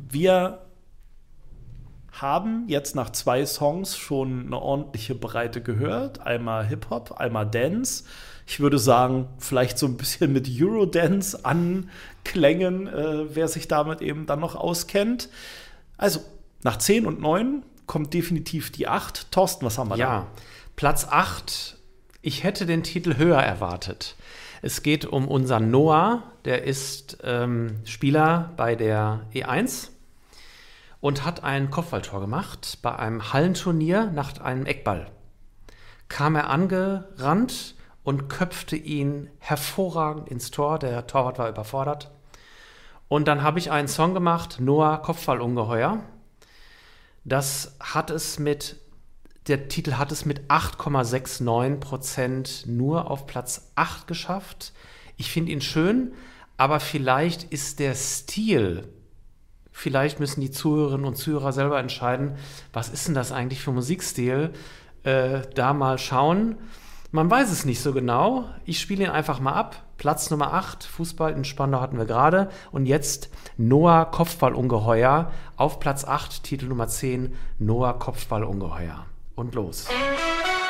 Wir haben jetzt nach 2 Songs schon eine ordentliche Breite gehört. Einmal Hip-Hop, einmal Dance. Ich würde sagen, vielleicht so ein bisschen mit Eurodance anklängen, wer sich damit eben dann noch auskennt. Also, nach 10 und 9 kommt definitiv die 8. Thorsten, was haben wir da? Ja, Platz 8. Ich hätte den Titel höher erwartet. Es geht um unseren Noah, der ist Spieler bei der E1 und hat ein Kopfballtor gemacht bei einem Hallenturnier nach einem Eckball. Kam er angerannt und köpfte ihn hervorragend ins Tor. Der Torwart war überfordert. Und dann habe ich einen Song gemacht, Noah Kopfballungeheuer. Der Titel hat es mit 8,69% nur auf Platz 8 geschafft. Ich finde ihn schön, aber vielleicht ist der Stil, vielleicht müssen die Zuhörerinnen und Zuhörer selber entscheiden, was ist denn das eigentlich für Musikstil? Da mal schauen. Man weiß es nicht so genau. Ich spiele ihn einfach mal ab. Platz Nummer 8, Fußball in Spandau hatten wir gerade. Und jetzt Noah Kopfballungeheuer auf Platz 8, Titel Nummer 10, Noah Kopfballungeheuer. Und los.